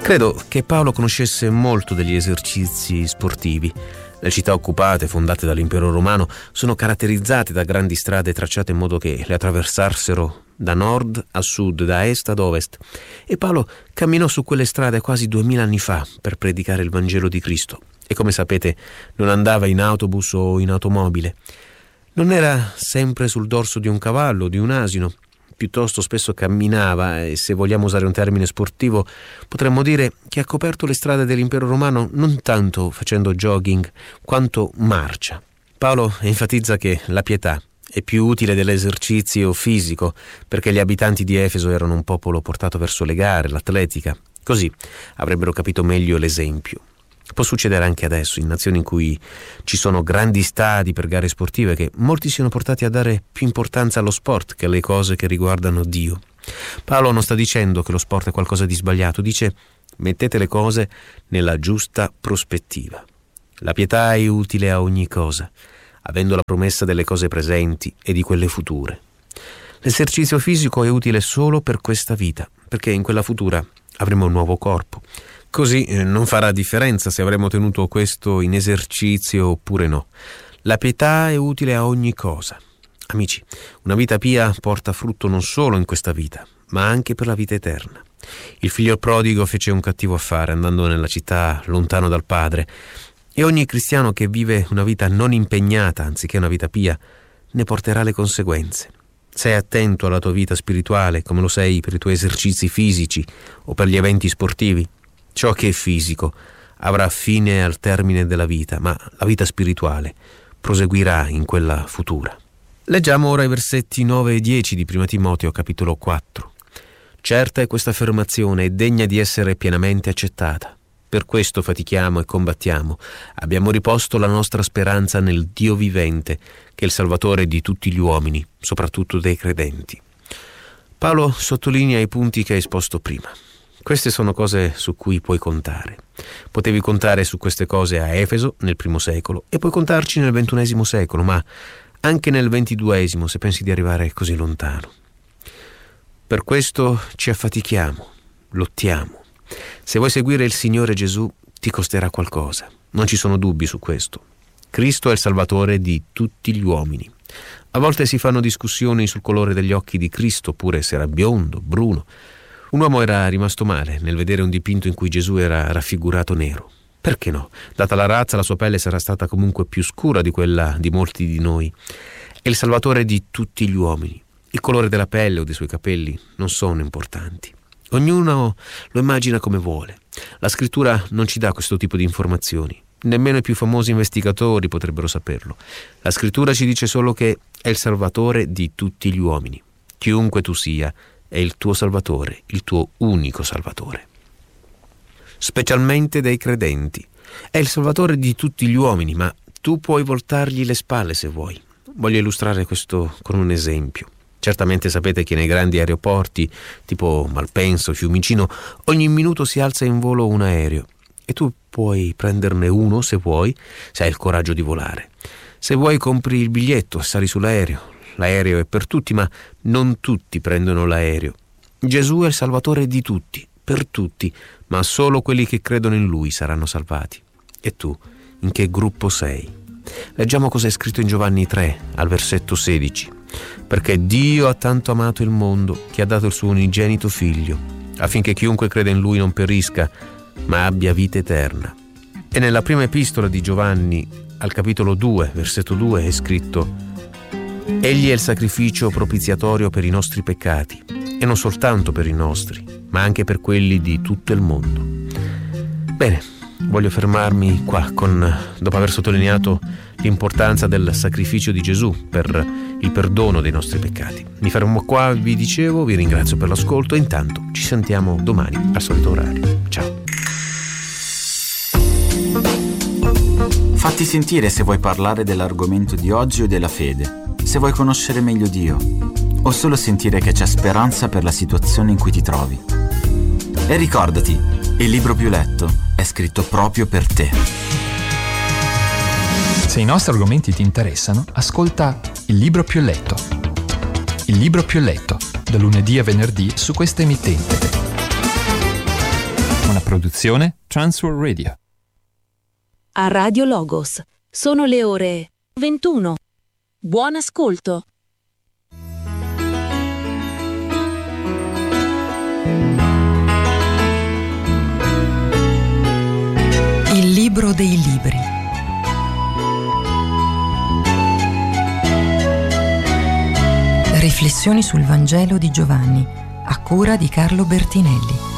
Credo che Paolo conoscesse molto degli esercizi sportivi. Le città occupate, fondate dall'impero romano, sono caratterizzate da grandi strade tracciate in modo che le attraversassero da nord a sud, da est ad ovest. E Paolo camminò su quelle strade quasi 2000 anni fa per predicare il Vangelo di Cristo. E come sapete, non andava in autobus o in automobile. Non era sempre sul dorso di un cavallo o di un asino. Piuttosto spesso camminava, e se vogliamo usare un termine sportivo, potremmo dire che ha coperto le strade dell'impero romano non tanto facendo jogging, quanto marcia. Paolo enfatizza che la pietà è più utile dell'esercizio fisico, perché gli abitanti di Efeso erano un popolo portato verso le gare, l'atletica. Così avrebbero capito meglio l'esempio. Può succedere anche adesso, in nazioni in cui ci sono grandi stadi per gare sportive, che molti siano portati a dare più importanza allo sport che alle cose che riguardano Dio. Paolo non sta dicendo che lo sport è qualcosa di sbagliato, dice: mettete le cose nella giusta prospettiva. La pietà è utile a ogni cosa, avendo la promessa delle cose presenti e di quelle future. L'esercizio fisico è utile solo per questa vita, perché in quella futura avremo un nuovo corpo. Così non farà differenza se avremo tenuto questo in esercizio oppure no. La pietà è utile a ogni cosa. Amici, una vita pia porta frutto non solo in questa vita, ma anche per la vita eterna. Il figlio prodigo fece un cattivo affare andando nella città lontano dal padre, e ogni cristiano che vive una vita non impegnata, anziché una vita pia, ne porterà le conseguenze. Sei attento alla tua vita spirituale, come lo sei per i tuoi esercizi fisici o per gli eventi sportivi. Ciò che è fisico avrà fine al termine della vita, ma la vita spirituale proseguirà in quella futura. Leggiamo ora i versetti 9 e 10 di 1 Timoteo, capitolo 4. Certa è questa affermazione, è degna di essere pienamente accettata. Per questo fatichiamo e combattiamo. Abbiamo riposto la nostra speranza nel Dio vivente, che è il Salvatore di tutti gli uomini, soprattutto dei credenti. Paolo sottolinea i punti che ha esposto prima. Queste sono cose su cui puoi contare. Potevi contare su queste cose a Efeso nel I secolo e puoi contarci nel XXI secolo, ma anche nel XXII se pensi di arrivare così lontano. Per questo ci affatichiamo, lottiamo. Se vuoi seguire il Signore Gesù ti costerà qualcosa, non ci sono dubbi su questo. Cristo è il Salvatore di tutti gli uomini. A volte si fanno discussioni sul colore degli occhi di Cristo, oppure se era biondo, bruno. Un uomo era rimasto male nel vedere un dipinto in cui Gesù era raffigurato nero. Perché no? Data la razza, la sua pelle sarà stata comunque più scura di quella di molti di noi. È il Salvatore di tutti gli uomini. Il colore della pelle o dei suoi capelli non sono importanti. Ognuno lo immagina come vuole. La scrittura non ci dà questo tipo di informazioni. Nemmeno i più famosi investigatori potrebbero saperlo. La scrittura ci dice solo che è il Salvatore di tutti gli uomini. Chiunque tu sia, è il tuo Salvatore, il tuo unico Salvatore. Specialmente dei credenti. È il Salvatore di tutti gli uomini, ma tu puoi voltargli le spalle se vuoi. Voglio illustrare questo con un esempio. Certamente sapete che nei grandi aeroporti, tipo Malpensa o Fiumicino, ogni minuto si alza in volo un aereo. E tu puoi prenderne uno se vuoi, se hai il coraggio di volare. Se vuoi compri il biglietto e sali sull'aereo. L'aereo è per tutti, ma non tutti prendono l'aereo. Gesù è il Salvatore di tutti, per tutti, ma solo quelli che credono in Lui saranno salvati. E tu, in che gruppo sei? Leggiamo cosa è scritto in Giovanni 3, al versetto 16. Perché Dio ha tanto amato il mondo che ha dato il suo unigenito Figlio, affinché chiunque crede in Lui non perisca, ma abbia vita eterna. E nella prima epistola di Giovanni, al capitolo 2, versetto 2, è scritto: Egli è il sacrificio propiziatorio per i nostri peccati, e non soltanto per i nostri, ma anche per quelli di tutto il mondo. Bene, voglio fermarmi qua dopo aver sottolineato l'importanza del sacrificio di Gesù per il perdono dei nostri peccati. Mi fermo qua, vi dicevo, vi ringrazio per l'ascolto e intanto ci sentiamo domani al solito orario. Ciao. Fatti sentire se vuoi parlare dell'argomento di oggi o della fede, se vuoi conoscere meglio Dio o solo sentire che c'è speranza per la situazione in cui ti trovi. E ricordati, il libro più letto è scritto proprio per te. Se i nostri argomenti ti interessano, ascolta Il libro più letto. Il libro più letto, da lunedì a venerdì su questa emittente. Una produzione Transworld Radio. A Radio Logos sono le ore 21. Buon ascolto. Il libro dei libri. Riflessioni sul Vangelo di Giovanni, a cura di Carlo Bertinelli.